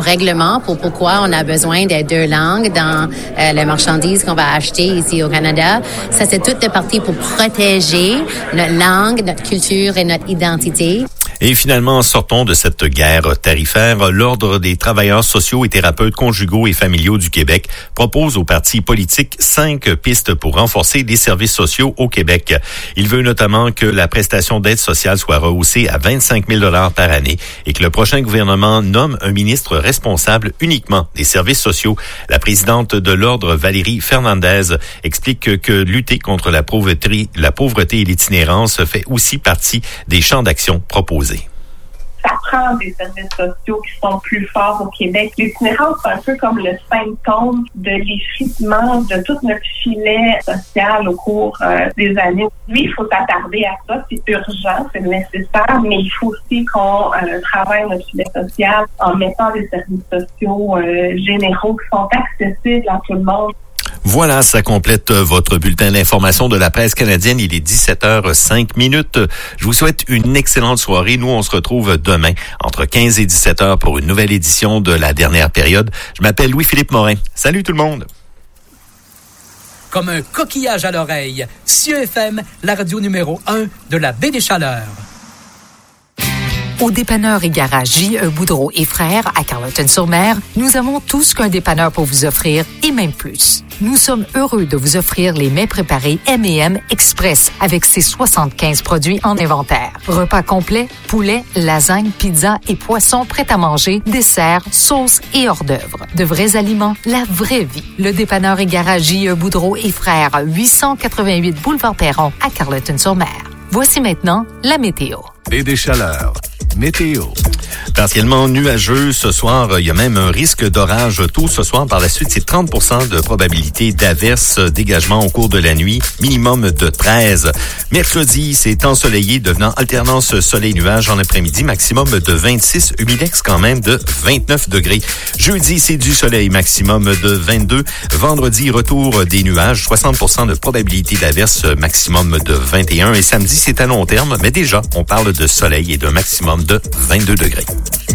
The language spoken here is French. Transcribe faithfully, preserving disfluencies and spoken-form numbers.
règlement pour pourquoi on a besoin des deux langues dans euh, les marchandises qu'on va acheter ici au Canada. Ça, c'est toute partie pour protéger notre langue, notre culture et notre identité. Et finalement, sortons de cette guerre tarifaire. L'Ordre des travailleurs sociaux et thérapeutes conjugaux et familiaux du Québec propose aux partis politiques cinq pistes pour renforcer les services sociaux au Québec. Il veut notamment que la prestation d'aide sociale soit rehaussée à vingt-cinq mille dollars par année et que le prochain gouvernement nomme un ministre responsable uniquement des services sociaux. La présidente de l'Ordre, Valérie Fernandez, explique que lutter contre la pauvreté, la pauvreté et l'itinérance fait aussi partie des champs d'action proposés. Ça prend des services sociaux qui sont plus forts au Québec. L'itinérance, c'est un peu comme le symptôme de l'effritement de tout notre filet social au cours euh, des années. Oui, il faut s'attarder à ça, c'est urgent, c'est nécessaire, mais il faut aussi qu'on euh, travaille notre filet social en mettant des services sociaux euh, généraux qui sont accessibles à tout le monde. Voilà, ça complète votre bulletin d'information de la presse canadienne. Il est dix-sept heures cinq minutes. Je vous souhaite une excellente soirée. Nous, on se retrouve demain entre quinze et dix-sept heures pour une nouvelle édition de la dernière période. Je m'appelle Louis-Philippe Morin. Salut tout le monde. Comme un coquillage à l'oreille, C I E F M, la radio numéro un de la Baie des Chaleurs. Au dépanneur et garage J E Boudreau et Frères à Carleton-sur-Mer, nous avons tout ce qu'un dépanneur peut vous offrir et même plus. Nous sommes heureux de vous offrir les mets préparés M et M Express avec ses soixante-quinze produits en inventaire. Repas complets, poulet, lasagne, pizza et poissons prêts à manger, desserts, sauces et hors d'œuvre. De vrais aliments, la vraie vie. Le dépanneur et garage J E Boudreau et Frères, huit cent quatre-vingt-huit Boulevard Perron à Carleton-sur-Mer. Voici maintenant la météo. Et des chaleurs. Météo. Partiellement nuageux ce soir. Il y a même un risque d'orage tôt ce soir. Par la suite, c'est trente pour cent de probabilité d'averse, dégagement au cours de la nuit, minimum de treize. Mercredi, c'est ensoleillé, devenant alternance soleil-nuage en après-midi, maximum de vingt-six, humidex quand même de vingt-neuf degrés. Jeudi, c'est du soleil, maximum de vingt-deux. Vendredi, retour des nuages, soixante pour cent de probabilité d'averse, maximum de vingt et un. Et samedi, c'est à long terme, mais déjà, on parle de soleil et d'un maximum de vingt-deux degrés.